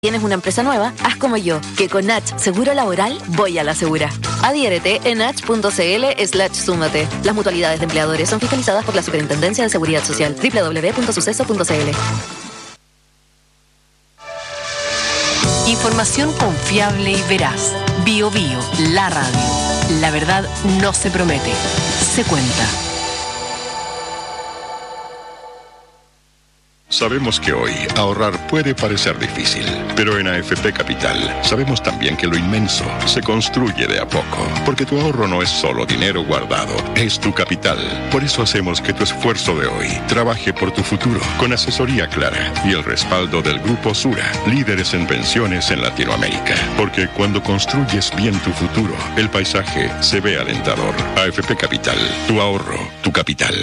¿Tienes una empresa nueva? Haz como yo, que con Nach Seguro Laboral voy a la segura. Adhiérete en nach.cl/súmate. Las mutualidades de empleadores son fiscalizadas por la Superintendencia de Seguridad Social. www.suceso.cl. Información confiable y veraz. Bio Bio, la radio. La verdad no se promete, se cuenta. Sabemos que hoy ahorrar puede parecer difícil, pero en AFP Capital sabemos también que lo inmenso se construye de a poco, porque tu ahorro no es solo dinero guardado, es tu capital. Por eso hacemos que tu esfuerzo de hoy trabaje por tu futuro, con asesoría clara y el respaldo del Grupo Sura, líderes en pensiones en Latinoamérica. Porque cuando construyes bien tu futuro, el paisaje se ve alentador. AFP Capital, tu ahorro, tu capital.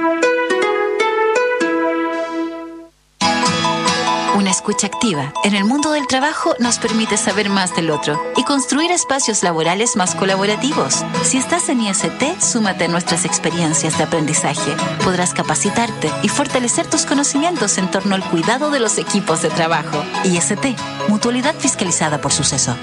Una escucha activa en el mundo del trabajo nos permite saber más del otro y construir espacios laborales más colaborativos. Si estás en IST, súmate a nuestras experiencias de aprendizaje. Podrás capacitarte y fortalecer tus conocimientos en torno al cuidado de los equipos de trabajo. IST, mutualidad fiscalizada por Suceso.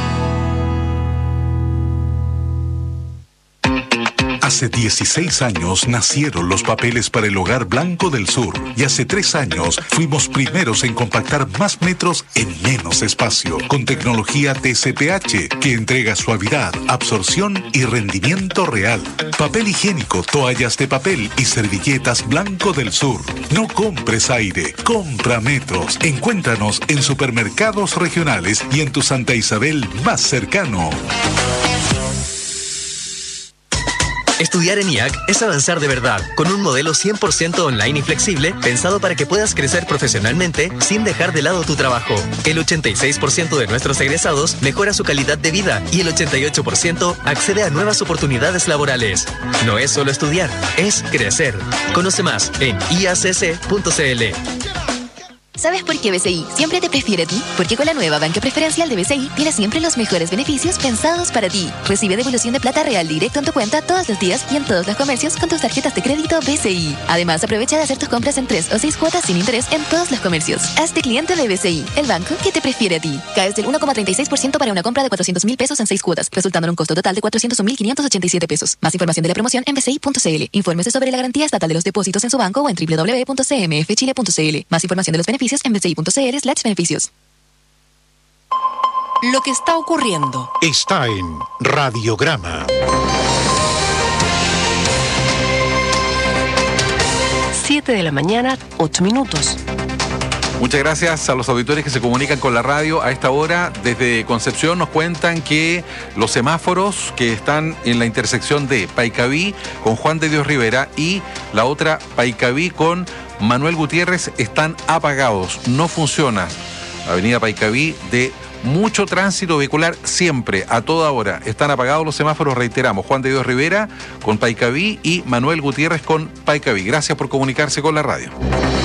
Hace 16 años nacieron los papeles para el Hogar Blanco del Sur y hace 3 años fuimos primeros en compactar más metros en menos espacio con tecnología TCPH que entrega suavidad, absorción y rendimiento real. Papel higiénico, toallas de papel y servilletas Blanco del Sur. No compres aire, compra metros. Encuéntranos en supermercados regionales y en tu Santa Isabel más cercano. Estudiar en IAC es avanzar de verdad, con un modelo 100% online y flexible, pensado para que puedas crecer profesionalmente sin dejar de lado tu trabajo. El 86% de nuestros egresados mejora su calidad de vida y el 88% accede a nuevas oportunidades laborales. No es solo estudiar, es crecer. Conoce más en iacc.cl. ¿Sabes por qué BCI siempre te prefiere a ti? Porque con la nueva banca preferencial de BCI tienes siempre los mejores beneficios pensados para ti. Recibe devolución de plata real directo en tu cuenta todos los días y en todos los comercios con tus tarjetas de crédito BCI. Además, aprovecha de hacer tus compras en 3 o 6 cuotas sin interés en todos los comercios. Hazte cliente de BCI, el banco que te prefiere a ti. Caes del 1,36% para una compra de 400.000 pesos en 6 cuotas, resultando en un costo total de 401.587 pesos. Más información de la promoción en bci.cl. Infórmese sobre la garantía estatal de los depósitos en su banco o en www.cmfchile.cl. Más información de los beneficios en bci.cl/beneficios. Lo que está ocurriendo Está en Radiograma. 7 de la mañana, 8 minutos. Muchas gracias a los auditores que se comunican con la radio a esta hora. Desde Concepción nos cuentan que los semáforos que están en la intersección de Paicaví con Juan de Dios Rivera y la otra Paicaví con Manuel Gutiérrez están apagados, no funciona. Avenida Paicaví de mucho tránsito vehicular siempre, a toda hora. Están apagados los semáforos, reiteramos, Juan de Dios Rivera con Paicaví y Manuel Gutiérrez con Paicaví. Gracias por comunicarse con la radio.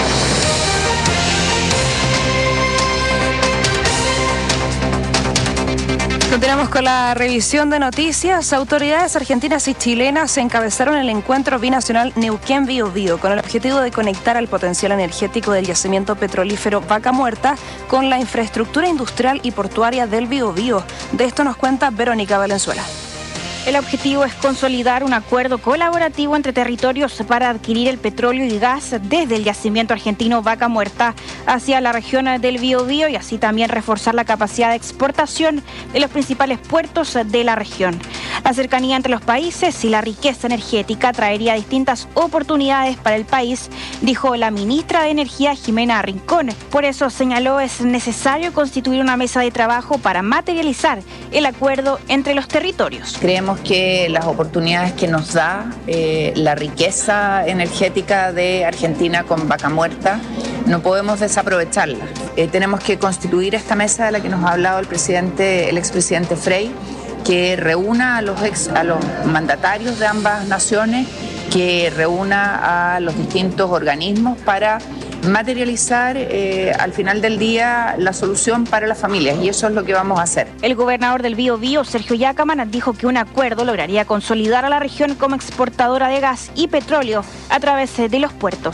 Continuamos con la revisión de noticias. Autoridades argentinas y chilenas encabezaron el encuentro binacional Neuquén-Bio Bio con el objetivo de conectar al potencial energético del yacimiento petrolífero Vaca Muerta con la infraestructura industrial y portuaria del Bio Bio. De esto nos cuenta Verónica Valenzuela. El objetivo es consolidar un acuerdo colaborativo entre territorios para adquirir el petróleo y gas desde el yacimiento argentino Vaca Muerta hacia la región del Biobío y así también reforzar la capacidad de exportación de los principales puertos de la región. La cercanía entre los países y la riqueza energética traería distintas oportunidades para el país, dijo la ministra de Energía Jimena Rincón. Por eso señaló es necesario constituir una mesa de trabajo para materializar el acuerdo entre los territorios. Creemos que las oportunidades que nos da la riqueza energética de Argentina con Vaca Muerta no podemos desaprovecharla. Tenemos que constituir esta mesa de la que nos ha hablado el expresidente Frei, que reúna a los mandatarios de ambas naciones, que reúna a los distintos organismos para materializar al final del día la solución para las familias, y eso es lo que vamos a hacer. El gobernador del Biobío, Sergio Yacaman, dijo que un acuerdo lograría consolidar a la región como exportadora de gas y petróleo a través de los puertos.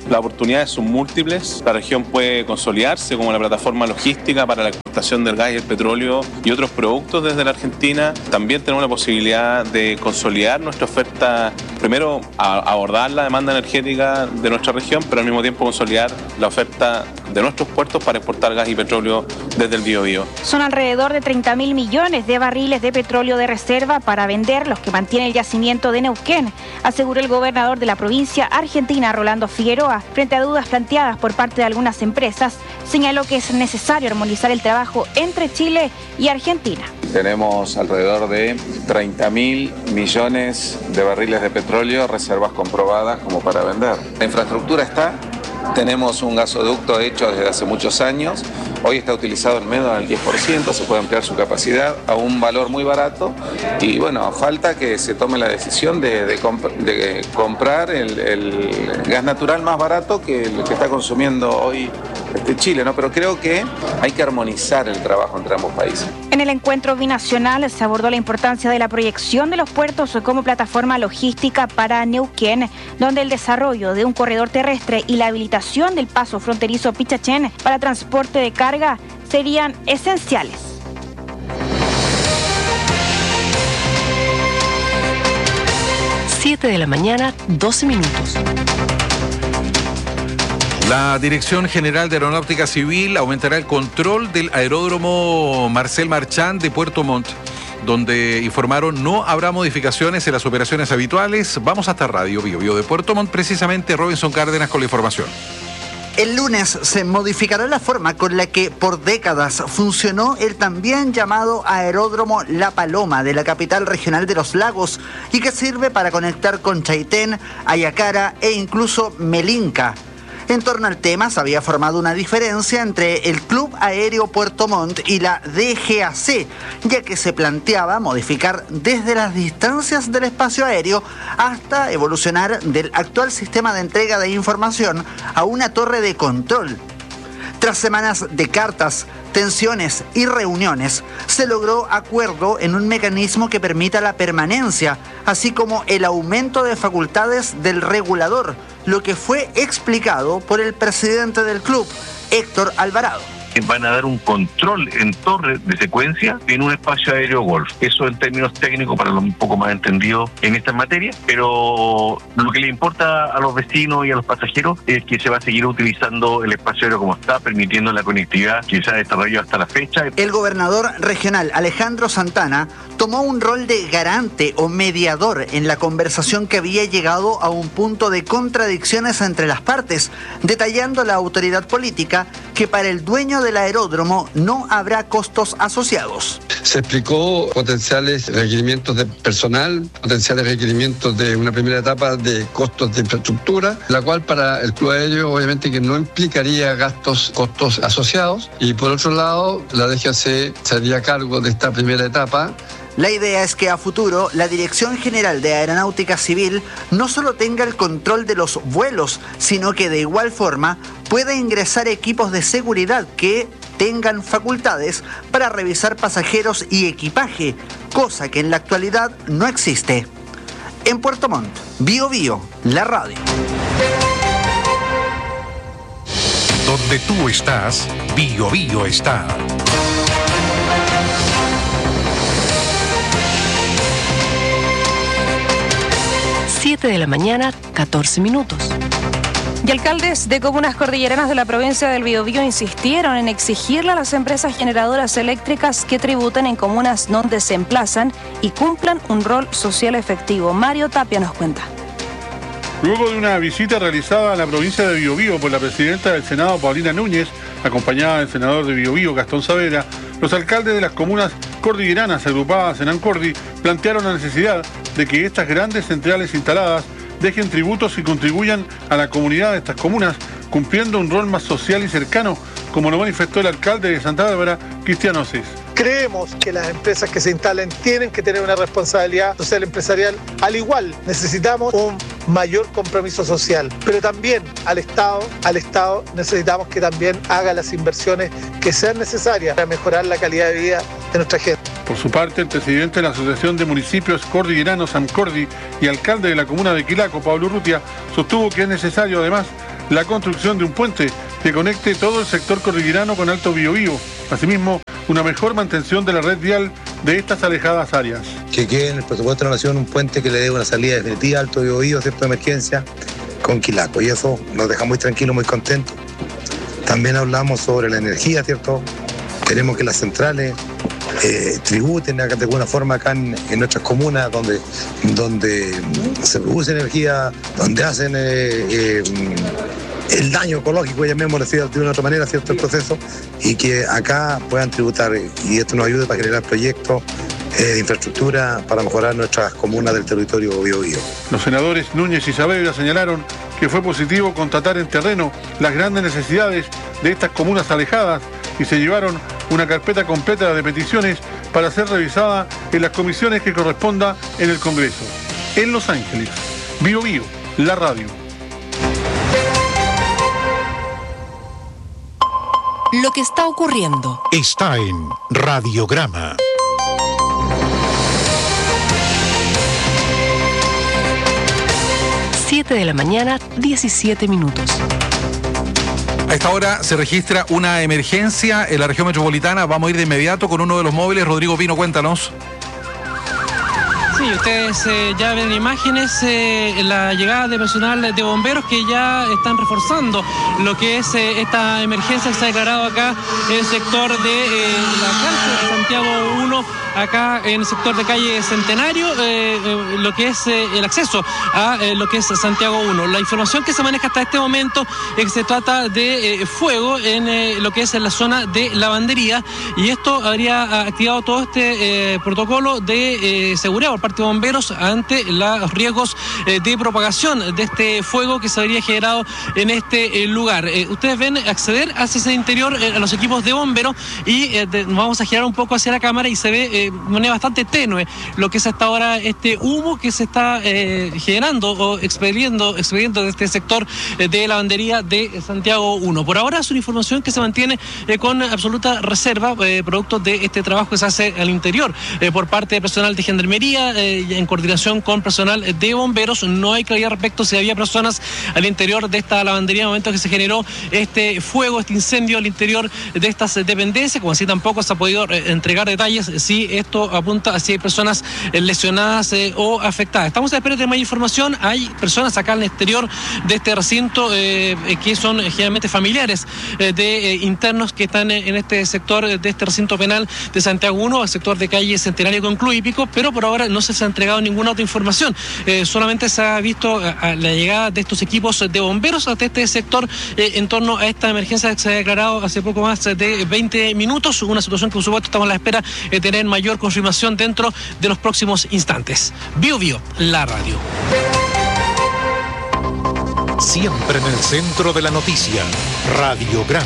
Las oportunidades son múltiples. La región puede consolidarse como la plataforma logística para la exportación del gas y el petróleo y otros productos desde la Argentina. También tenemos la posibilidad de consolidar nuestra oferta, primero abordar la demanda energética de nuestra región, pero al mismo tiempo consolidar la oferta de nuestros puertos para exportar gas y petróleo desde el Biobío. Son alrededor de 30.000 millones de barriles de petróleo de reserva para vender, los que mantiene el yacimiento de Neuquén, aseguró el gobernador de la provincia argentina, Rolando Figueroa. Frente a dudas planteadas por parte de algunas empresas, señaló que es necesario armonizar el trabajo entre Chile y Argentina. Tenemos alrededor de 30.000 millones de barriles de petróleo, reservas comprobadas como para vender. La infraestructura está. Tenemos un gasoducto hecho desde hace muchos años, hoy está utilizado en menos del 10%, se puede ampliar su capacidad a un valor muy barato y bueno, falta que se tome la decisión de comprar el gas natural más barato que el que está consumiendo hoy Chile, ¿no? Pero creo que hay que armonizar el trabajo entre ambos países. En el encuentro binacional se abordó la importancia de la proyección de los puertos como plataforma logística para Neuquén, donde el desarrollo de un corredor terrestre y la habilitación del paso fronterizo Pichachén para transporte de carga serían esenciales. 7 de la mañana, 12 minutos. La Dirección General de Aeronáutica Civil aumentará el control del aeródromo Marcel Marchand de Puerto Montt, donde informaron no habrá modificaciones en las operaciones habituales. Vamos hasta Radio Biobío de Puerto Montt, precisamente Robinson Cárdenas con la información. El lunes se modificará la forma con la que por décadas funcionó el también llamado aeródromo La Paloma de la capital regional de los lagos y que sirve para conectar con Chaitén, Ayacara e incluso Melinca. En torno al tema se había formado una diferencia entre el Club Aéreo Puerto Montt y la DGAC, ya que se planteaba modificar desde las distancias del espacio aéreo hasta evolucionar del actual sistema de entrega de información a una torre de control. Tras semanas de cartas, tensiones y reuniones, se logró acuerdo en un mecanismo que permita la permanencia, así como el aumento de facultades del regulador, lo que fue explicado por el presidente del club, Héctor Alvarado. Van a dar un control en torre de secuencia en un espacio aéreo Golf. Eso en términos técnicos para los un poco más entendidos en esta materia, pero lo que le importa a los vecinos y a los pasajeros es que se va a seguir utilizando el espacio aéreo como está, permitiendo la conectividad que se ha desarrollado hasta la fecha. El gobernador regional Alejandro Santana tomó un rol de garante o mediador en la conversación que había llegado a un punto de contradicciones entre las partes, detallando la autoridad política que para el dueño del aeródromo no habrá costos asociados. Se explicó potenciales requerimientos de personal, potenciales requerimientos de una primera etapa de costos de infraestructura, la cual para el club aéreo obviamente que no implicaría costos asociados, y por otro lado la DGAC se haría cargo de esta primera etapa. La idea es que a futuro la Dirección General de Aeronáutica Civil no solo tenga el control de los vuelos, sino que de igual forma pueda ingresar equipos de seguridad que tengan facultades para revisar pasajeros y equipaje, cosa que en la actualidad no existe. En Puerto Montt, Biobío, la radio. Donde tú estás, Biobío está. 7 de la mañana, 14 minutos. Y alcaldes de comunas cordilleranas de la provincia del Biobío insistieron en exigirle a las empresas generadoras eléctricas que tributen en comunas donde se emplazan y cumplan un rol social efectivo. Mario Tapia nos cuenta. Luego de una visita realizada a la provincia de Biobío por la presidenta del Senado, Paulina Núñez, acompañada del senador de Biobío, Gastón Saavedra, los alcaldes de las comunas cordilleranas agrupadas en Ancordi plantearon la necesidad de que estas grandes centrales instaladas dejen tributos y contribuyan a la comunidad de estas comunas, cumpliendo un rol más social y cercano, como lo manifestó el alcalde de Santa Bárbara, Cristiano Asís. Creemos que las empresas que se instalen tienen que tener una responsabilidad social empresarial. Al igual, necesitamos un mayor compromiso social, pero también al Estado necesitamos que también haga las inversiones que sean necesarias para mejorar la calidad de vida de nuestra gente. Por su parte, el presidente de la Asociación de Municipios Cordilleranos, AMCORDI, y alcalde de la comuna de Quilaco, Pablo Urrutia, sostuvo que es necesario además la construcción de un puente que conecte todo el sector cordillerano con Alto Biobío. Asimismo, una mejor mantención de la red vial de estas alejadas áreas. Que quede en el presupuesto de la Nación un puente que le dé una salida definitiva a Alto Biobío, ¿cierto?, de emergencia con Quilaco, y eso nos deja muy tranquilos, muy contentos. También hablamos sobre la energía, ¿cierto? Queremos que las centrales tributen de alguna forma acá en nuestras comunas donde se produce energía, donde hacen el daño ecológico, llamémoslo así de una otra manera, ¿cierto?, el proceso, y que acá puedan tributar, y esto nos ayude para generar proyectos de infraestructura para mejorar nuestras comunas del territorio Biobío. Los senadores Núñez y Saavedra señalaron que fue positivo constatar en terreno las grandes necesidades de estas comunas alejadas y se llevaron una carpeta completa de peticiones para ser revisada en las comisiones que corresponda en el Congreso. En Los Ángeles, Biobío, la radio. Lo que está ocurriendo está en Radiograma. De la mañana, 17 minutos. A esta hora se registra una emergencia en la región metropolitana. Vamos a ir de inmediato con uno de los móviles. Rodrigo Pino, cuéntanos. Sí, ustedes ya ven imágenes, la llegada de personal de bomberos que ya están reforzando lo que es esta emergencia que se ha declarado acá en el sector de la cárcel de Santiago 1, acá en el sector de calle Centenario, lo que es el acceso a lo que es Santiago 1. La información que se maneja hasta este momento es que se trata de fuego en lo que es en la zona de lavandería, y esto habría activado todo este protocolo de seguridad por parte de bomberos ante los riesgos de propagación de este fuego que se habría generado en este lugar. Ustedes ven acceder hacia ese interior a los equipos de bomberos y nos vamos a girar un poco hacia la cámara y se ve de manera bastante tenue lo que es hasta ahora este humo que se está generando o expeliendo de este sector de lavandería de Santiago 1. Por ahora es una información que se mantiene con absoluta reserva, producto de este trabajo que se hace al interior por parte de personal de gendarmería en coordinación con personal de bomberos. No hay claridad respecto si había personas al interior de esta lavandería en el momento que se generó este fuego, este incendio al interior de estas dependencias, como así tampoco se ha podido entregar detalles si esto apunta a si hay personas lesionadas o afectadas. Estamos a la espera de más información. Hay personas acá al exterior de este recinto que son generalmente familiares de internos que están en este sector de este recinto penal de Santiago 1, al sector de calle Centenario con Club Hípico, pero por ahora no se ha entregado ninguna otra información. Solamente se ha visto la llegada de estos equipos de bomberos hasta este sector en torno a esta emergencia que se ha declarado hace poco más de 20 minutos, una situación que por supuesto estamos a la espera de tener mayor confirmación dentro de los próximos instantes. Biobío, la radio. Siempre en el centro de la noticia, Radiograma.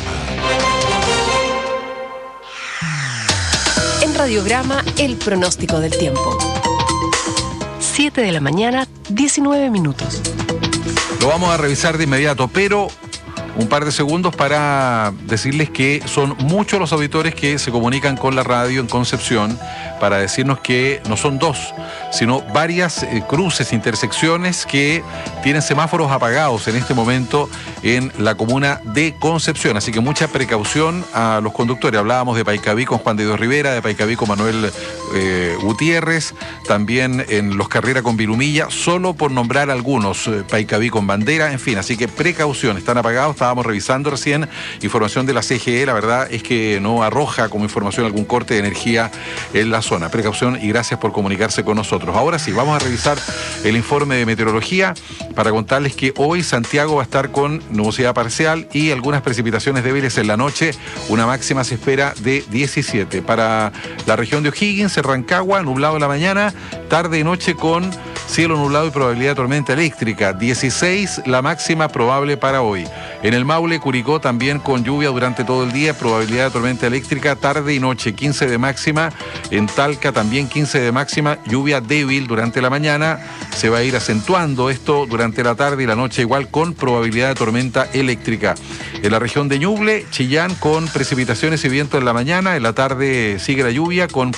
En Radiograma, el pronóstico del tiempo. 7 de la mañana, 19 minutos. Lo vamos a revisar de inmediato, pero un par de segundos para decirles que son muchos los auditores que se comunican con la radio en Concepción para decirnos que no son dos, sino varias cruces, intersecciones que tienen semáforos apagados en este momento en la comuna de Concepción. Así que mucha precaución a los conductores. Hablábamos de Paicaví con Juan de Dios Rivera, de Paicaví con Manuel Gutiérrez, también en Los Carrera con Virumilla, solo por nombrar algunos, Paicaví con Bandera, en fin. Así que precaución, están apagados. Estábamos revisando recién información de la CGE, la verdad es que no arroja como información algún corte de energía en la zona. Precaución y gracias por comunicarse con nosotros. Ahora sí, vamos a revisar el informe de meteorología para contarles que hoy Santiago va a estar con nubosidad parcial y algunas precipitaciones débiles en la noche. Una máxima se espera de 17. Para la región de O'Higgins, Rancagua, nublado en la mañana, tarde y noche con cielo nublado y probabilidad de tormenta eléctrica. 16 la máxima probable para hoy. En el Maule, Curicó, también con lluvia durante todo el día, probabilidad de tormenta eléctrica, tarde y noche, 15 de máxima. En Talca también 15 de máxima, lluvia débil durante la mañana. Se va a ir acentuando esto durante la tarde y la noche igual con probabilidad de tormenta eléctrica. En la región de Ñuble, Chillán con precipitaciones y viento en la mañana. En la tarde sigue la lluvia con probabilidad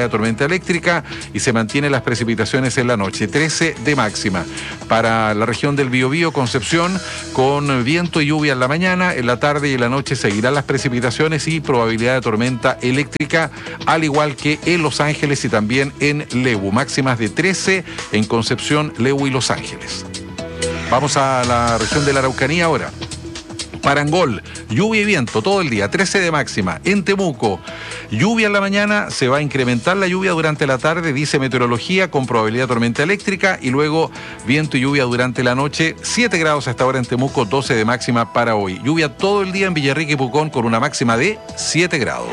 de tormenta eléctrica y se mantienen las precipitaciones en la noche, 13 de máxima. Para la región del Biobío, Concepción, con viento y lluvia en la mañana, en la tarde y en la noche seguirán las precipitaciones y probabilidad de tormenta eléctrica, al igual que en Los Ángeles y también en Lebu, máximas de 13 en Concepción, Lebu y Los Ángeles. Vamos a la región de la Araucanía ahora. Parangol, lluvia y viento todo el día, 13 de máxima. En Temuco, lluvia en la mañana, se va a incrementar la lluvia durante la tarde, dice meteorología, con probabilidad de tormenta eléctrica, y luego viento y lluvia durante la noche, 7 grados hasta ahora en Temuco, 12 de máxima para hoy. Lluvia todo el día en Villarrica y Pucón con una máxima de 7 grados.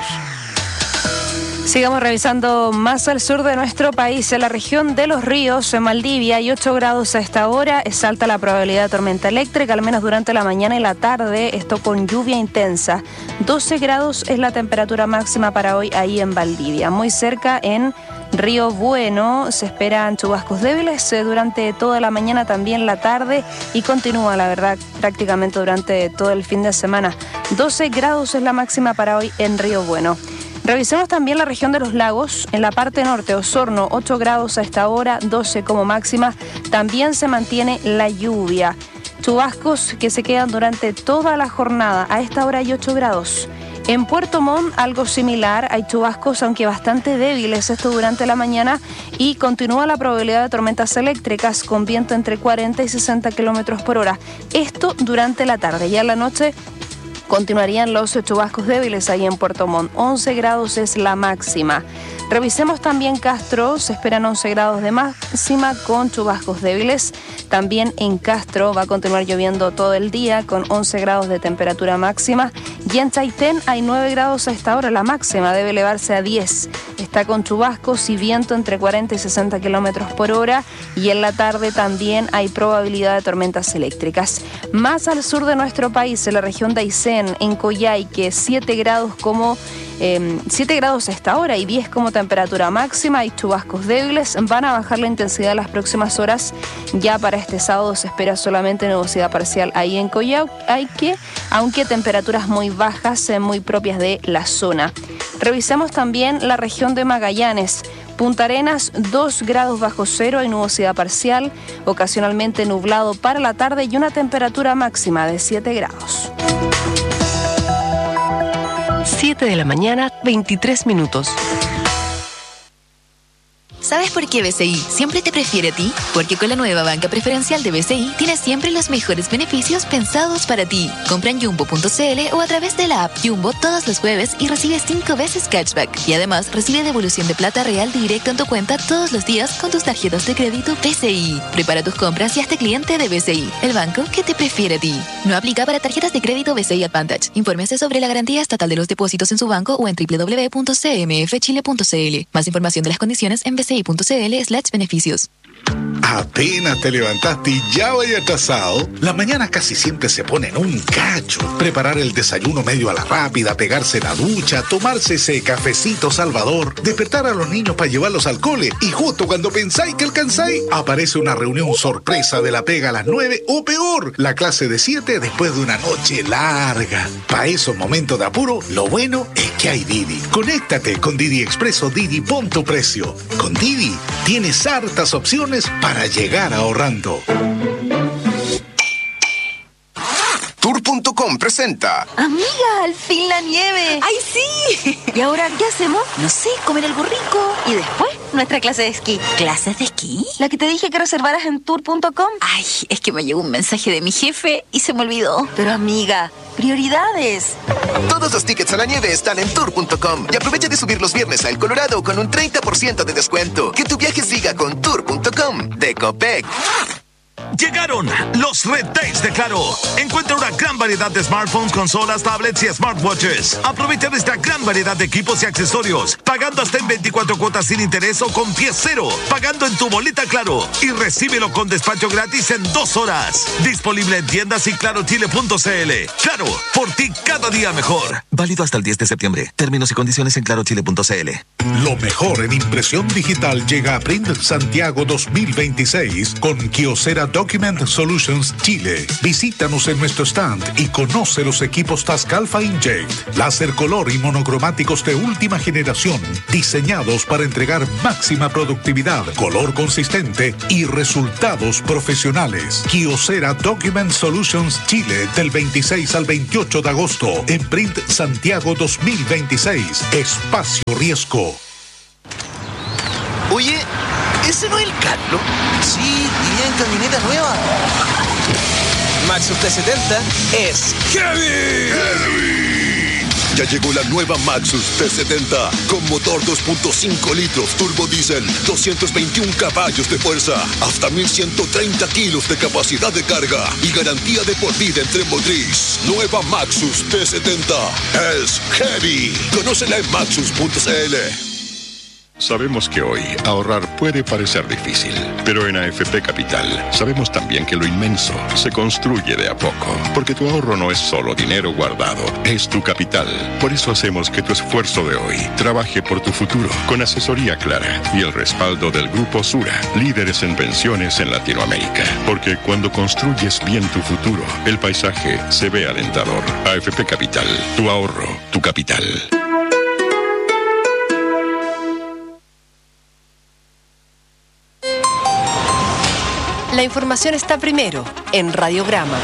Sigamos revisando más al sur de nuestro país, en la región de Los Ríos, en Maldivia, hay 8 grados a esta hora, es alta la probabilidad de tormenta eléctrica, al menos durante la mañana y la tarde, esto con lluvia intensa. 12 grados es la temperatura máxima para hoy ahí en Valdivia. Muy cerca en Río Bueno se esperan chubascos débiles durante toda la mañana, también la tarde, y continúa, la verdad, prácticamente durante todo el fin de semana. 12 grados es la máxima para hoy en Río Bueno. Revisemos también la región de los lagos. En la parte norte, Osorno, 8 grados a esta hora, 12 como máxima. También se mantiene la lluvia. Chubascos que se quedan durante toda la jornada. A esta hora hay 8 grados. En Puerto Montt, algo similar. Hay chubascos, aunque bastante débiles, esto durante la mañana. Y continúa la probabilidad de tormentas eléctricas con viento entre 40 y 60 kilómetros por hora. Esto durante la tarde. Ya en la noche continuarían los chubascos débiles ahí en Puerto Montt. 11 grados es la máxima. Revisemos también Castro, se esperan 11 grados de máxima con chubascos débiles. También en Castro va a continuar lloviendo todo el día con 11 grados de temperatura máxima. Y en Chaitén hay 9 grados a esta hora, la máxima debe elevarse a 10. Está con chubascos y viento entre 40 y 60 kilómetros por hora. Y en la tarde también hay probabilidad de tormentas eléctricas. Más al sur de nuestro país, en la región de Aysén, en Coyhaique, 7 grados a esta hora y 10 como temperatura máxima. Hay chubascos débiles, van a bajar la intensidad en las próximas horas. Ya para este sábado se espera solamente nubosidad parcial ahí en Coyhaique, aunque temperaturas muy bajas, muy propias de la zona. Revisemos también la región de Magallanes. Punta Arenas, 2 grados bajo cero, hay nubosidad parcial, ocasionalmente nublado para la tarde y una temperatura máxima de 7 grados. 7 de la mañana, 23 minutos. ¿Sabes por qué BCI siempre te prefiere a ti? Porque con la nueva banca preferencial de BCI tienes siempre los mejores beneficios pensados para ti. Compra en Jumbo.cl o a través de la app Jumbo todos los jueves y recibe 5 veces cashback. Y además recibe devolución de plata real directo en tu cuenta todos los días con tus tarjetas de crédito BCI. Prepara tus compras y hazte cliente de BCI, el banco que te prefiere a ti. No aplica para tarjetas de crédito BCI Advantage. Infórmese sobre la garantía estatal de los depósitos en su banco o en www.cmfchile.cl. Más información de las condiciones en bci.cl/beneficios. Apenas te levantaste y ya vaya atrasado. Las mañanas casi siempre se ponen un cacho. Preparar el desayuno medio a la rápida, pegarse la ducha, tomarse ese cafecito salvador, despertar a los niños para llevarlos al cole y justo cuando pensáis que alcanzáis, aparece una reunión sorpresa de la pega a las 9 o peor, la clase de 7 después de una noche larga. Para esos momentos de apuro, lo bueno es que hay Didi. Conéctate con Didi Expreso Didi, pon tu precio. Con Didi tienes hartas opciones para llegar ahorrando. Tour.com presenta. Amiga, al fin la nieve. ¡Ay, sí! ¿Y ahora qué hacemos? No sé, comer algo rico. Y después, nuestra clase de esquí. ¿Clases de esquí? La que te dije que reservaras en Tour.com. Ay, es que me llegó un mensaje de mi jefe y se me olvidó. Pero amiga, prioridades. Todos los tickets a la nieve están en Tour.com. Y aprovecha de subir los viernes a El Colorado con un 30% de descuento. Que tu viaje siga con Tour.com de Copec. Llegaron los Red Days de Claro. Encuentra una gran variedad de smartphones, consolas, tablets y smartwatches. Aprovecha nuestra gran variedad de equipos y accesorios, pagando hasta en 24 cuotas sin interés o con pie cero, pagando en tu boleta Claro y recíbelo con despacho gratis en 2 horas. Disponible en tiendas y clarochile.cl. Claro, por ti cada día mejor. Válido hasta el 10 de septiembre. Términos y condiciones en clarochile.cl. Lo mejor en impresión digital llega a Print Santiago 2026 con Kyocera Doc Document Solutions Chile. Visítanos en nuestro stand y conoce los equipos Tascalfa Inject, láser color y monocromáticos de última generación, diseñados para entregar máxima productividad, color consistente y resultados profesionales. Kyocera Document Solutions Chile del 26 al 28 de agosto en Print Santiago 2026. Espacio Riesgo. Oye, ¿ese no es el Carlos? Sí, iría en camioneta nueva. Maxus T70 es ¡Heavy! Ya llegó la nueva Maxus T70 con motor 2.5 litros turbo diésel, 221 caballos de fuerza, hasta 1130 kilos de capacidad de carga y garantía de por vida en tren motriz. Nueva Maxus T70 es Heavy. Conócela en maxus.cl. Sabemos que hoy ahorrar puede parecer difícil, pero en AFP Capital sabemos también que lo inmenso se construye de a poco, porque tu ahorro no es solo dinero guardado, es tu capital. Por eso hacemos que tu esfuerzo de hoy trabaje por tu futuro, con asesoría clara y el respaldo del Grupo Sura, líderes en pensiones en Latinoamérica. Porque cuando construyes bien tu futuro, el paisaje se ve alentador. AFP Capital, tu ahorro, tu capital. La información está primero en Radiograma.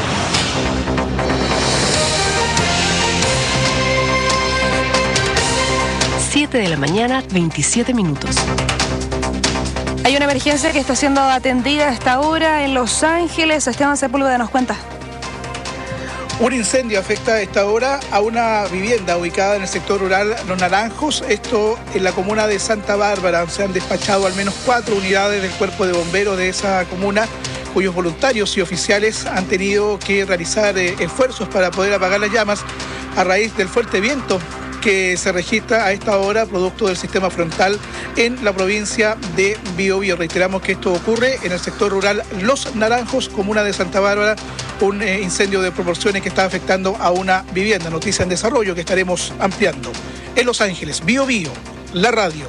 Siete de la mañana, 27 minutos. Hay una emergencia que está siendo atendida a esta hora en Los Ángeles. Esteban Sepúlveda nos cuenta. Un incendio afecta a esta hora a una vivienda ubicada en el sector rural Los Naranjos, esto en la comuna de Santa Bárbara. Se han despachado al menos 4 unidades del cuerpo de bomberos de esa comuna, cuyos voluntarios y oficiales han tenido que realizar esfuerzos para poder apagar las llamas a raíz del fuerte viento que se registra a esta hora producto del sistema frontal en la provincia de Biobío. Reiteramos que esto ocurre en el sector rural Los Naranjos, comuna de Santa Bárbara, un incendio de proporciones que está afectando a una vivienda. Noticia en desarrollo que estaremos ampliando. En Los Ángeles, Biobío, la radio.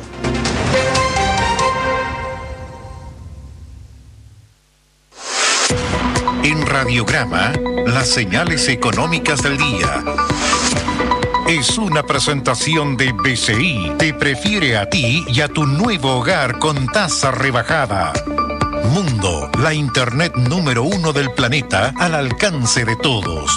En Radiograma, las señales económicas del día. Es una presentación de BCI. Te prefiere a ti y a tu nuevo hogar con tasa rebajada. Mundo, la internet número 1 del planeta al alcance de todos.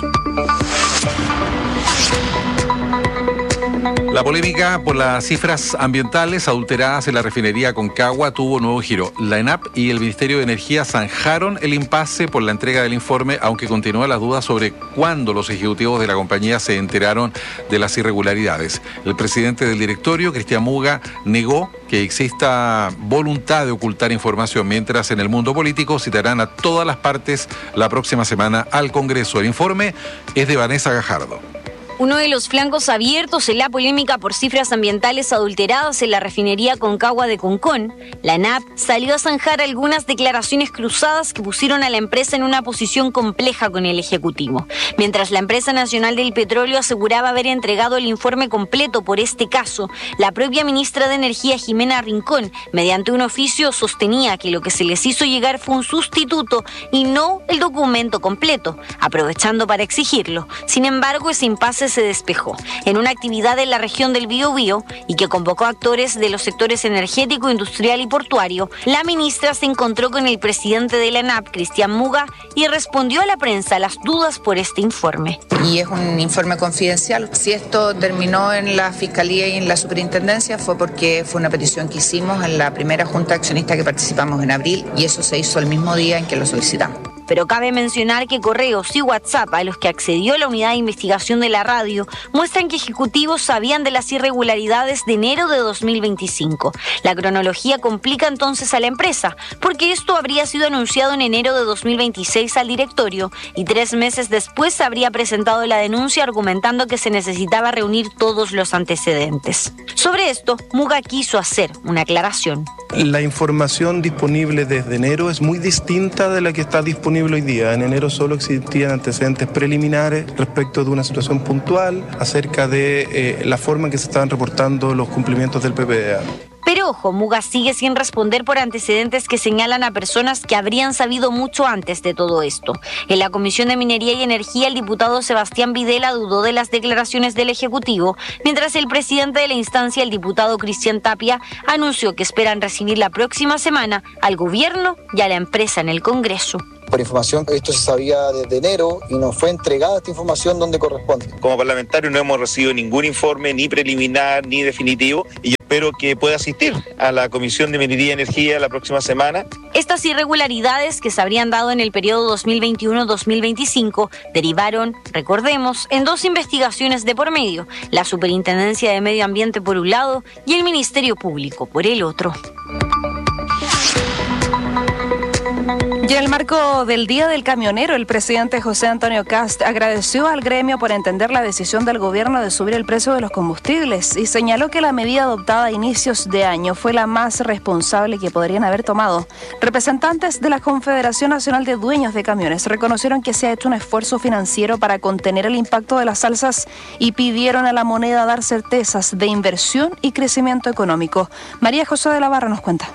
La polémica por las cifras ambientales adulteradas en la refinería Concagua tuvo nuevo giro. La ENAP y el Ministerio de Energía zanjaron el impasse por la entrega del informe, aunque continúan las dudas sobre cuándo los ejecutivos de la compañía se enteraron de las irregularidades. El presidente del directorio, Cristian Muga, negó que exista voluntad de ocultar información, mientras en el mundo político citarán a todas las partes la próxima semana al Congreso. El informe es de Vanessa Gajardo. Uno de los flancos abiertos en la polémica por cifras ambientales adulteradas en la refinería Concagua de Concón, la ENAP salió a zanjar algunas declaraciones cruzadas que pusieron a la empresa en una posición compleja con el Ejecutivo. Mientras la empresa nacional del petróleo aseguraba haber entregado el informe completo por este caso, la propia ministra de Energía, Jimena Rincón, mediante un oficio sostenía que lo que se les hizo llegar fue un sustituto y no el documento completo, aprovechando para exigirlo. Sin embargo, ese impasse se despejó en una actividad en la región del Biobío y que convocó a actores de los sectores energético, industrial y portuario. La ministra se encontró con el presidente de la ENAP, Cristian Muga, y respondió a la prensa las dudas por este informe. Y es un informe confidencial. Si esto terminó en la Fiscalía y en la Superintendencia fue porque fue una petición que hicimos en la primera junta accionista que participamos en abril y eso se hizo el mismo día en que lo solicitamos. Pero cabe mencionar que correos y WhatsApp a los que accedió la unidad de investigación de la radio muestran que ejecutivos sabían de las irregularidades de enero de 2025. La cronología complica entonces a la empresa, porque esto habría sido anunciado en enero de 2026 al directorio y 3 meses después habría presentado la denuncia argumentando que se necesitaba reunir todos los antecedentes. Sobre esto, Muga quiso hacer una aclaración. La información disponible desde enero es muy distinta de la que está disponible hoy día. En enero solo existían antecedentes preliminares respecto de una situación puntual acerca de la forma en que se estaban reportando los cumplimientos del PPDA. Pero ojo, Muga sigue sin responder por antecedentes que señalan a personas que habrían sabido mucho antes de todo esto. En la Comisión de Minería y Energía, el diputado Sebastián Videla dudó de las declaraciones del Ejecutivo, mientras el presidente de la instancia, el diputado Cristian Tapia, anunció que esperan recibir la próxima semana al gobierno y a la empresa en el Congreso. Por información, esto se sabía desde enero y nos fue entregada esta información donde corresponde. Como parlamentario no hemos recibido ningún informe, ni preliminar, ni definitivo, y yo espero que pueda asistir a la Comisión de Minería y Energía la próxima semana. Estas irregularidades que se habrían dado en el periodo 2021-2025 derivaron, recordemos, en 2 investigaciones de por medio, la Superintendencia de Medio Ambiente por un lado y el Ministerio Público por el otro. Y en el marco del Día del Camionero, el presidente José Antonio Kast agradeció al gremio por entender la decisión del gobierno de subir el precio de los combustibles y señaló que la medida adoptada a inicios de año fue la más responsable que podrían haber tomado. Representantes de la Confederación Nacional de Dueños de Camiones reconocieron que se ha hecho un esfuerzo financiero para contener el impacto de las alzas y pidieron a la moneda dar certezas de inversión y crecimiento económico. María José de la Barra nos cuenta.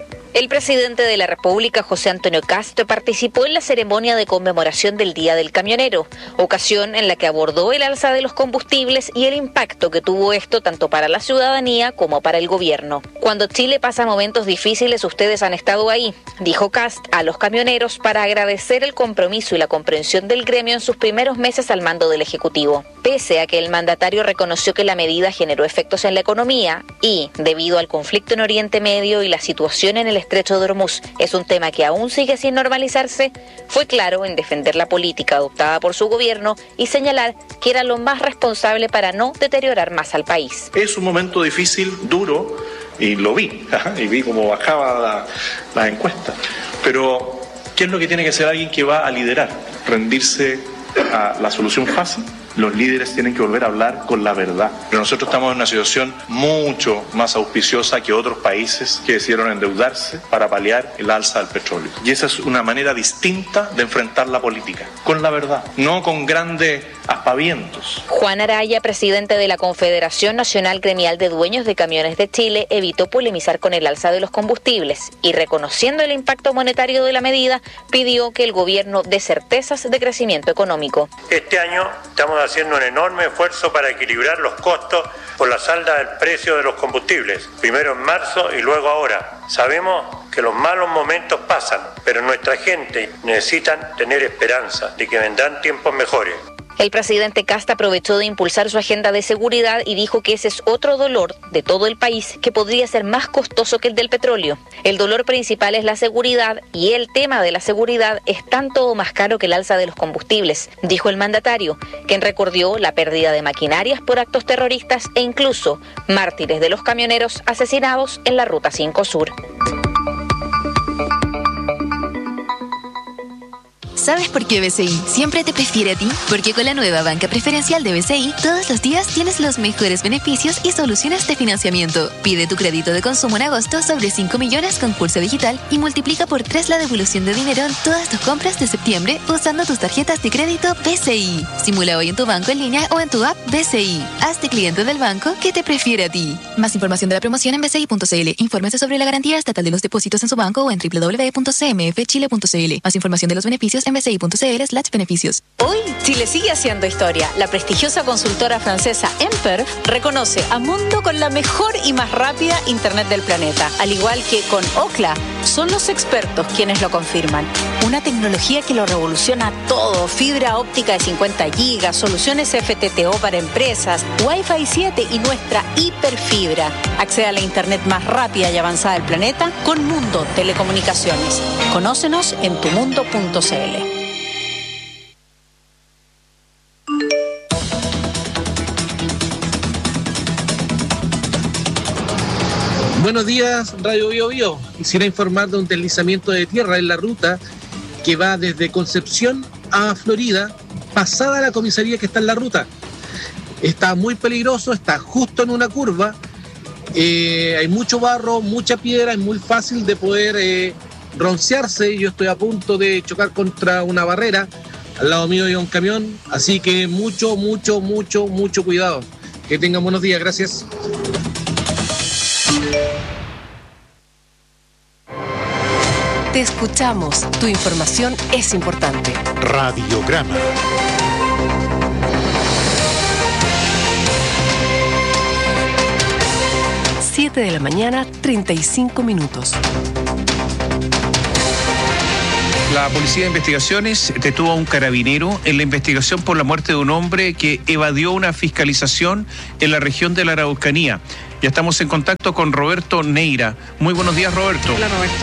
El presidente de la República, José Antonio Kast, participó en la ceremonia de conmemoración del Día del Camionero, ocasión en la que abordó el alza de los combustibles y el impacto que tuvo esto tanto para la ciudadanía como para el gobierno. Cuando Chile pasa momentos difíciles, ustedes han estado ahí, dijo Kast a los camioneros para agradecer el compromiso y la comprensión del gremio en sus primeros meses al mando del Ejecutivo. Pese a que el mandatario reconoció que la medida generó efectos en la economía y, debido al conflicto en Oriente Medio y la situación en el Estrecho de Hormuz es un tema que aún sigue sin normalizarse, fue claro en defender la política adoptada por su gobierno y señalar que era lo más responsable para no deteriorar más al país. Es un momento difícil, duro, y lo vi, y vi cómo bajaba la encuesta. Pero, ¿qué es lo que tiene que hacer alguien que va a liderar? ¿Rendirse a la solución fácil? Los líderes tienen que volver a hablar con la verdad. Pero nosotros estamos en una situación mucho más auspiciosa que otros países que decidieron endeudarse para paliar el alza del petróleo. Y esa es una manera distinta de enfrentar la política, con la verdad, no con grandes aspavientos. Juan Araya, presidente de la Confederación Nacional Gremial de Dueños de Camiones de Chile, evitó polemizar con el alza de los combustibles y, reconociendo el impacto monetario de la medida, pidió que el gobierno dé certezas de crecimiento económico. Este año estamos haciendo un enorme esfuerzo para equilibrar los costos por la salda del precio de los combustibles, primero en marzo y luego ahora. Sabemos que los malos momentos pasan, pero nuestra gente necesita tener esperanza de que vendrán tiempos mejores. El presidente Kast aprovechó de impulsar su agenda de seguridad y dijo que ese es otro dolor de todo el país que podría ser más costoso que el del petróleo. El dolor principal es la seguridad y el tema de la seguridad es tanto o más caro que el alza de los combustibles, dijo el mandatario, quien recordó la pérdida de maquinarias por actos terroristas e incluso mártires de los camioneros asesinados en la Ruta 5 Sur. ¿Sabes por qué BCI siempre te prefiere a ti? Porque con la nueva banca preferencial de BCI, todos los días tienes los mejores beneficios y soluciones de financiamiento. Pide tu crédito de consumo en agosto sobre 5 millones con Pulso Digital y multiplica por 3 la devolución de dinero en todas tus compras de septiembre usando tus tarjetas de crédito BCI. Simula hoy en tu banco en línea o en tu app BCI. Hazte cliente del banco que te prefiere a ti. Más información de la promoción en bci.cl. Infórmese sobre la garantía estatal de los depósitos en su banco o en www.cmfchile.cl. Más información de los beneficios en bci.cl/beneficios. Hoy, Chile sigue haciendo historia. La prestigiosa consultora francesa Emper reconoce a Mundo con la mejor y más rápida internet del planeta. Al igual que con Ookla, son los expertos quienes lo confirman. Una tecnología que lo revoluciona todo. Fibra óptica de 50 gigas, soluciones FTTO para empresas, Wi-Fi 7 y nuestra hiperfibra. Accede a la internet más rápida y avanzada del planeta con Mundo Telecomunicaciones. Conócenos en tumundo.cl. Buenos días, Radio Bio Bio. Quisiera informar de un deslizamiento de tierra en la ruta que va desde Concepción a Florida, pasada la comisaría que está en la ruta. Está muy peligroso, está justo en una curva, hay mucho barro, mucha piedra, es muy fácil de poder broncearse. Yo estoy a punto de chocar contra una barrera, al lado mío hay un camión, así que mucho cuidado. Que tengan buenos días, gracias. Te escuchamos. Tu información es importante. Radiograma. 7 de la mañana, 35 minutos. La Policía de Investigaciones detuvo a un carabinero en la investigación por la muerte de un hombre que evadió una fiscalización en la región de la Araucanía. Ya estamos en contacto con Roberto Neira. Muy buenos días, Roberto. Hola, Roberto.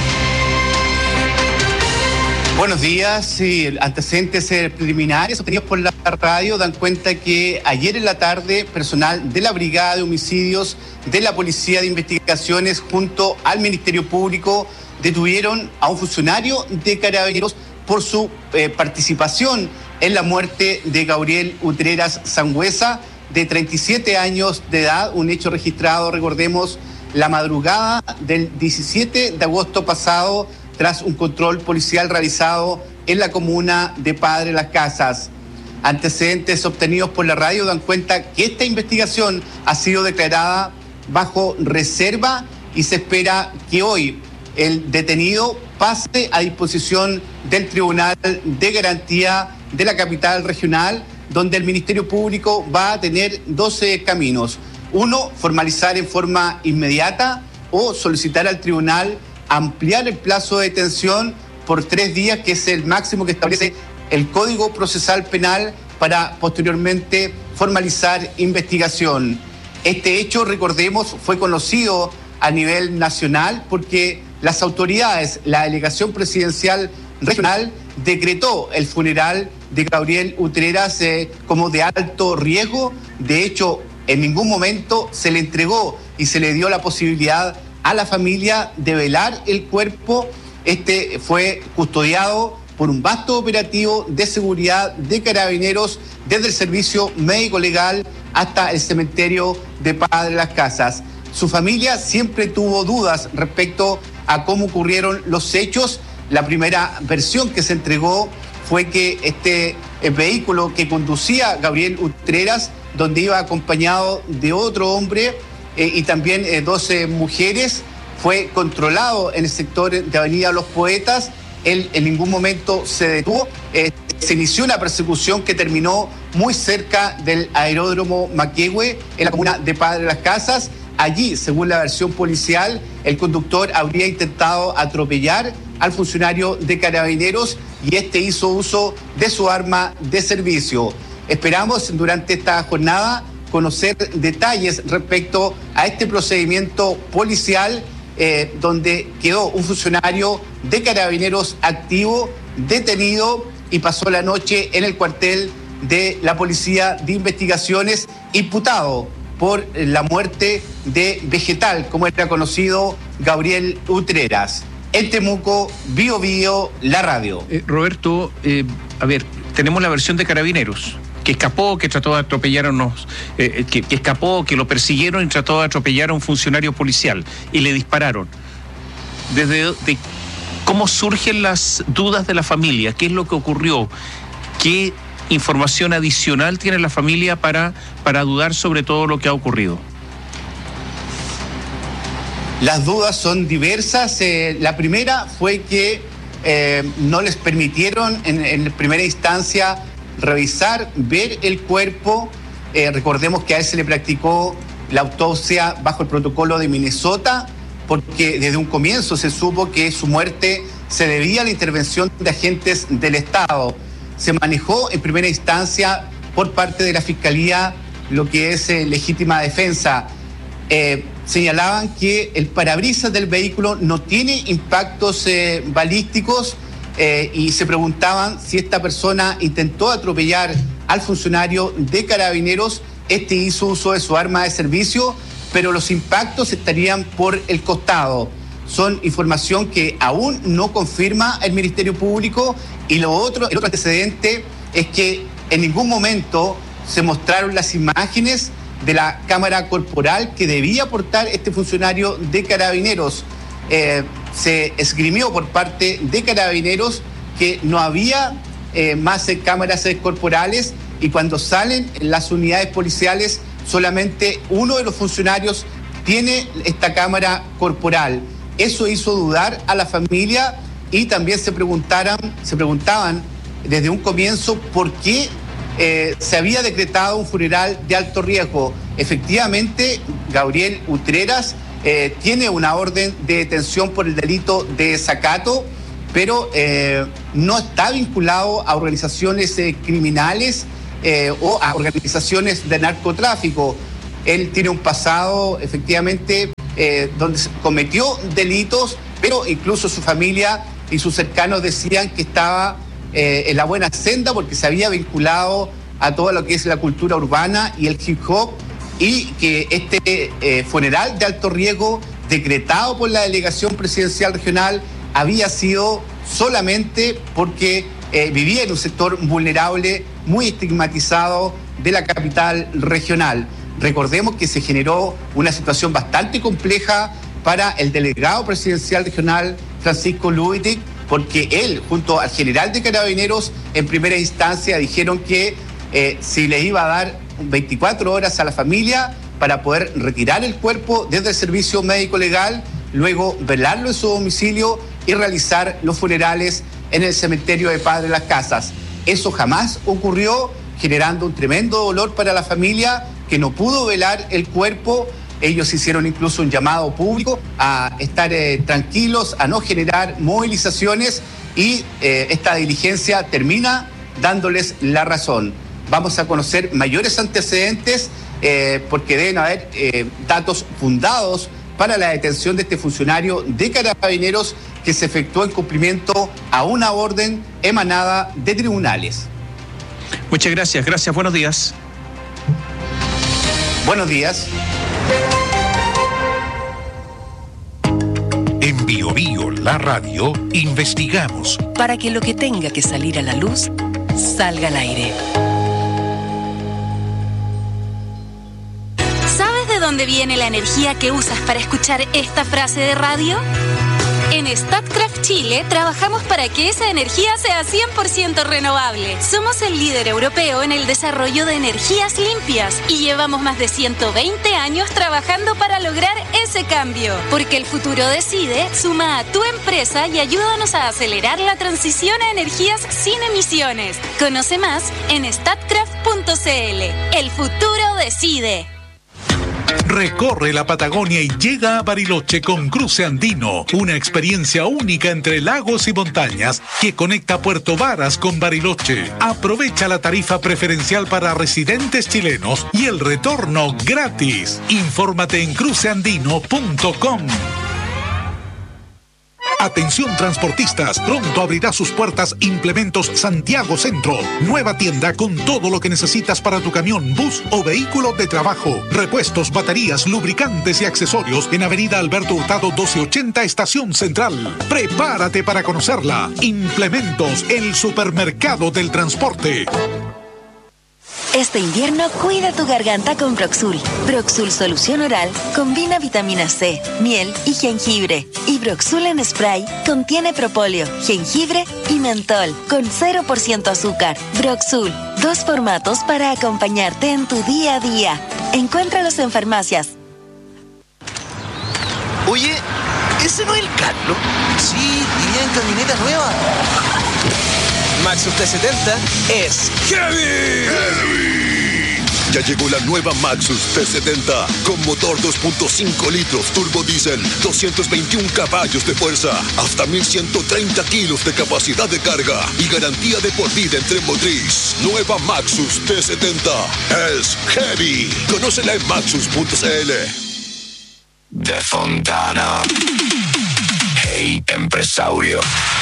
Buenos días. Sí, antecedentes preliminares obtenidos por la radio dan cuenta que ayer en la tarde personal de la Brigada de Homicidios de la Policía de Investigaciones junto al Ministerio Público detuvieron a un funcionario de Carabineros por su participación en la muerte de Gabriel Utreras Sangüesa, de 37 años de edad, un hecho registrado, recordemos, la madrugada del 17 de agosto pasado, tras un control policial realizado en la comuna de Padre Las Casas. Antecedentes obtenidos por la radio dan cuenta que esta investigación ha sido declarada bajo reserva y se espera que hoy el detenido pase a disposición del Tribunal de Garantía de la capital regional, donde el Ministerio Público va a tener 12 caminos. Uno, formalizar en forma inmediata o solicitar al tribunal ampliar el plazo de detención por 3 días, que es el máximo que establece el Código Procesal Penal, para posteriormente formalizar investigación. Este hecho, recordemos, fue conocido a nivel nacional porque las autoridades, la delegación presidencial regional, decretó el funeral de Gabriel Utreras como de alto riesgo. De hecho, en ningún momento se le entregó y se le dio la posibilidad a la familia de velar el cuerpo. Este fue custodiado por un vasto operativo de seguridad de Carabineros, desde el servicio médico legal hasta el cementerio de Padre Las Casas. Su familia siempre tuvo dudas respecto a cómo ocurrieron los hechos. La primera versión que se entregó fue que este vehículo que conducía Gabriel Utreras, donde iba acompañado de otro hombre y también 12 mujeres, fue controlado en el sector de Avenida Los Poetas. Él en ningún momento se detuvo. Se inició una persecución que terminó muy cerca del aeródromo Maquehue, en la comuna de Padre Las Casas. Allí, según la versión policial, el conductor habría intentado atropellar al funcionario de Carabineros y este hizo uso de su arma de servicio. Esperamos durante esta jornada conocer detalles respecto a este procedimiento policial, donde quedó un funcionario de Carabineros activo, detenido, y pasó la noche en el cuartel de la Policía de Investigaciones, imputado por la muerte de Vegetal, como era conocido, Gabriel Utreras. En Temuco, Bío Bío, la radio. Roberto, a ver, tenemos la versión de Carabineros, que escapó, que trató de atropellar a unos, que escapó, que lo persiguieron y trató de atropellar a un funcionario policial y le dispararon. ¿Cómo surgen las dudas de la familia? ¿Qué es lo que ocurrió? ¿Qué información adicional tiene la familia para dudar sobre todo lo que ha ocurrido? Las dudas son diversas. La primera fue que no les permitieron en primera instancia revisar, ver el cuerpo. Recordemos que a él se le practicó la autopsia bajo el protocolo de Minnesota, porque desde un comienzo se supo que su muerte se debía a la intervención de agentes del Estado. Se manejó en primera instancia por parte de la Fiscalía lo que es legítima defensa. Señalaban que el parabrisas del vehículo no tiene impactos balísticos, y se preguntaban si esta persona intentó atropellar al funcionario de Carabineros. Este hizo uso de su arma de servicio, pero los impactos estarían por el costado. Son información que aún no confirma el Ministerio Público. Y el otro antecedente es que en ningún momento se mostraron las imágenes de la cámara corporal que debía portar este funcionario de Carabineros. Se esgrimió por parte de Carabineros que no había más cámaras corporales, y cuando salen las unidades policiales solamente uno de los funcionarios tiene esta cámara corporal. Eso hizo dudar a la familia y también se preguntaban desde un comienzo por qué se había decretado un funeral de alto riesgo. Efectivamente, Gabriel Utreras tiene una orden de detención por el delito de desacato, pero no está vinculado a organizaciones criminales o a organizaciones de narcotráfico. Él tiene un pasado, efectivamente, donde cometió delitos, pero incluso su familia y sus cercanos decían que estaba en la buena senda porque se había vinculado a todo lo que es la cultura urbana y el hip hop, y que este funeral de alto riesgo decretado por la delegación presidencial regional había sido solamente porque vivía en un sector vulnerable, muy estigmatizado de la capital regional. Recordemos que se generó una situación bastante compleja para el delegado presidencial regional, Francisco Luitic, porque él, junto al general de Carabineros, en primera instancia dijeron que si le iba a dar 24 horas a la familia para poder retirar el cuerpo desde el servicio médico legal, luego velarlo en su domicilio y realizar los funerales en el cementerio de Padre Las Casas. Eso jamás ocurrió, generando un tremendo dolor para la familia que no pudo velar el cuerpo. Ellos hicieron incluso un llamado público a estar tranquilos, a no generar movilizaciones, y esta diligencia termina dándoles la razón. Vamos a conocer mayores antecedentes porque deben haber datos fundados para la detención de este funcionario de Carabineros que se efectuó en cumplimiento a una orden emanada de tribunales. Muchas gracias. Gracias. Buenos días. Buenos días. En Bio Bio, la radio, investigamos para que lo que tenga que salir a la luz salga al aire. ¿Sabes de dónde viene la energía que usas para escuchar esta frase de radio? En Statkraft Chile trabajamos para que esa energía sea 100% renovable. Somos el líder europeo en el desarrollo de energías limpias y llevamos más de 120 años trabajando para lograr ese cambio. Porque el futuro decide, suma a tu empresa y ayúdanos a acelerar la transición a energías sin emisiones. Conoce más en statkraft.cl. El futuro decide. Recorre la Patagonia y llega a Bariloche con Cruce Andino, una experiencia única entre lagos y montañas que conecta Puerto Varas con Bariloche. Aprovecha la tarifa preferencial para residentes chilenos y el retorno gratis. Infórmate en cruceandino.com. Atención transportistas, pronto abrirá sus puertas Implementos Santiago Centro. Nueva tienda con todo lo que necesitas para tu camión, bus o vehículo de trabajo. Repuestos, baterías, lubricantes y accesorios en Avenida Alberto Hurtado 1280, Estación Central. Prepárate para conocerla. Implementos, el supermercado del transporte. Este invierno cuida tu garganta con Broxul. Broxul Solución Oral combina vitamina C, miel y jengibre. Y Broxul en spray contiene propóleo, jengibre y mentol con 0% azúcar. Broxul, 2 formatos para acompañarte en tu día a día. Encuéntralos en farmacias. Oye, ¿ese no es el Carlos? Sí, iría en camioneta nueva. Maxus T70 es Heavy. Ya llegó la nueva Maxus T70 con motor 2.5 litros turbo diésel, 221 caballos de fuerza, hasta 1130 kilos de capacidad de carga y garantía de por vida en tren motriz. Nueva Maxus T70 es Heavy. Conócela en maxus.cl. De Fontana. Hey, empresario.